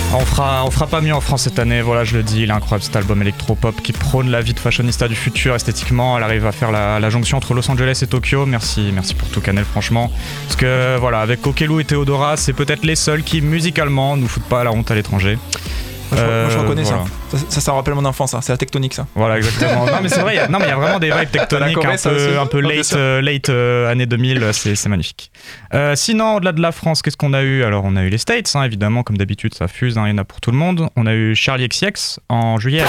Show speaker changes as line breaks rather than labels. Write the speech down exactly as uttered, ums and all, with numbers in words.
On fera, on fera pas mieux en France cette année, voilà, je le dis, il est incroyable cet album électropop qui prône la vie de fashionista du futur esthétiquement. Elle arrive à faire la, la jonction entre Los Angeles et Tokyo. Merci, merci pour tout, Canel, franchement. Parce que voilà, avec Kokelu et Theodora, c'est peut-être les seuls qui musicalement nous foutent pas la honte à l'étranger.
Moi, je, euh, moi, je reconnais voilà. ça. ça. Ça, ça rappelle mon enfance, hein. C'est la tectonique, ça.
Voilà, exactement. Non, mais c'est vrai, il y a, non, mais il y a vraiment des vibes tectoniques Corée, un, peu, un peu late, euh, late euh, année deux mille, c'est, c'est magnifique. Euh, sinon, au-delà de la France, qu'est-ce qu'on a eu? Alors, on a eu les States, hein, évidemment, comme d'habitude, ça fuse, hein, il y en a pour tout le monde. On a eu Charli X C X en juillet.